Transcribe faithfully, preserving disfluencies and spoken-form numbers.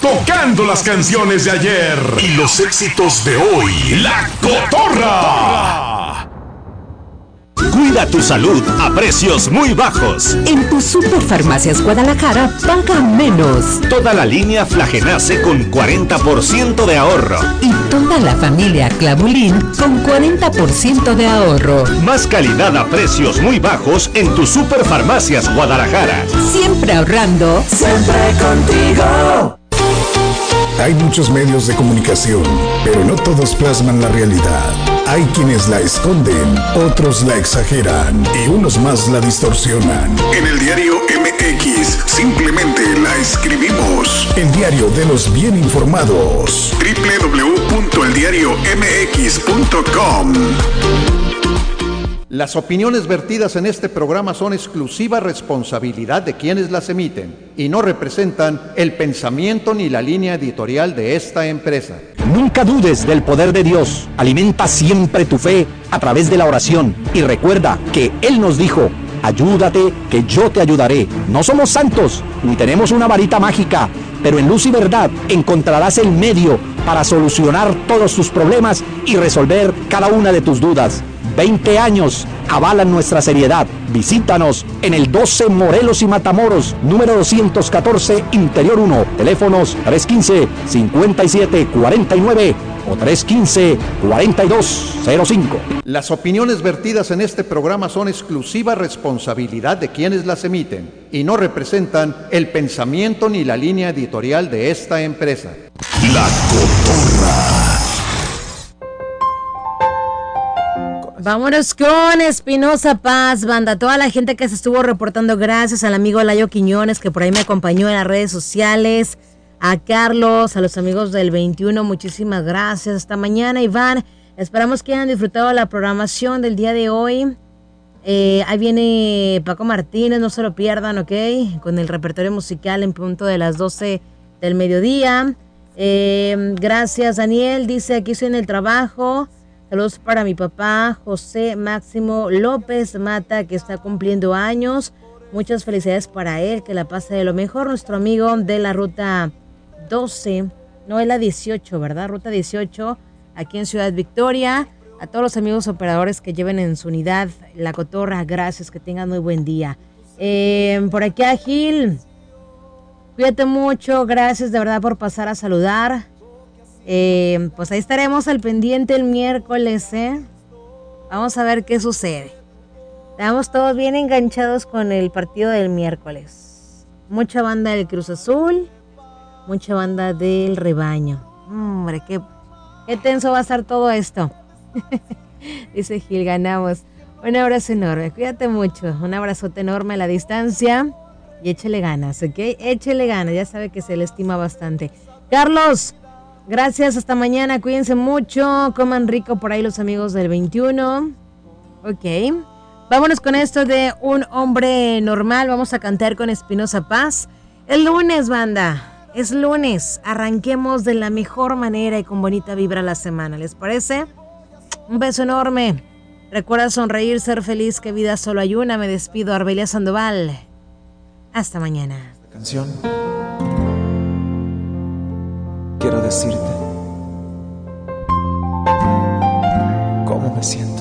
tocando las canciones de ayer y los éxitos de hoy. La Cotorra. Cuida tu salud a precios muy bajos. En tu Superfarmacias Guadalajara, paga menos. Toda la línea Flagenace con cuarenta por ciento de ahorro. Y toda la familia Clavulín con cuarenta por ciento de ahorro. Más calidad a precios muy bajos en tu Superfarmacias Guadalajara. Siempre ahorrando. Siempre contigo. Hay muchos medios de comunicación, pero no todos plasman la realidad. Hay quienes la esconden, otros la exageran y unos más la distorsionan. En el diario M X simplemente la escribimos. El diario de los bien informados. doble u doble u doble u punto el diario m x punto com. Las opiniones vertidas en este programa son exclusiva responsabilidad de quienes las emiten y no representan el pensamiento ni la línea editorial de esta empresa. Nunca dudes del poder de Dios. Alimenta siempre tu fe a través de la oración. Y recuerda que Él nos dijo: ayúdate, que yo te ayudaré. No somos santos, ni tenemos una varita mágica, pero en luz y verdad encontrarás el medio para solucionar todos tus problemas y resolver cada una de tus dudas. veinte años avalan nuestra seriedad. Visítanos en el doce Morelos y Matamoros, número doscientos catorce, Interior uno. Teléfonos tres uno cinco, cinco siete cuatro nueve o tres uno cinco, cuatro dos cero cinco. Las opiniones vertidas en este programa son exclusiva responsabilidad de quienes las emiten y no representan el pensamiento ni la línea editorial de esta empresa. La Cotorra. Vámonos con Espinosa Paz, banda. Toda la gente que se estuvo reportando, gracias al amigo Layo Quiñones, que por ahí me acompañó en las redes sociales. A Carlos, a los amigos del veintiuno, muchísimas gracias. Hasta mañana, Iván. Esperamos que hayan disfrutado la programación del día de hoy. Eh, ahí viene Paco Martínez, no se lo pierdan, ¿ok? Con el repertorio musical en punto de las doce del mediodía. Eh, gracias, Daniel. Dice, aquí estoy en el trabajo. Saludos para mi papá, José Máximo López Mata, que está cumpliendo años. Muchas felicidades para él, que la pase de lo mejor. Nuestro amigo de la ruta doce, no, es la dieciocho, ¿verdad? Ruta dieciocho, aquí en Ciudad Victoria. A todos los amigos operadores que lleven en su unidad La Cotorra, gracias, que tengan muy buen día. Eh, por aquí a Gil, cuídate mucho, gracias de verdad por pasar a saludar. Eh, pues ahí estaremos al pendiente el miércoles, ¿eh? Vamos a ver qué sucede. Estamos todos bien enganchados con el partido del miércoles. Mucha banda del Cruz Azul, mucha banda del Rebaño. Hombre, qué, qué tenso va a estar todo esto. Dice Gil, ganamos. Un abrazo enorme, cuídate mucho. Un abrazote enorme a la distancia. Y échele ganas, ¿ok? Échele ganas, ya sabe que se le estima bastante. Carlos, gracias, hasta mañana, cuídense mucho, coman rico por ahí los amigos del veintiuno. Ok, vámonos con esto de Un Hombre Normal, vamos a cantar con Espinosa Paz. El lunes, banda, es lunes, arranquemos de la mejor manera y con bonita vibra la semana, ¿les parece? Un beso enorme, recuerda sonreír, ser feliz, que vida solo hay una. Me despido, Arbelia Sandoval, hasta mañana. Canción. Quiero decirte cómo me siento.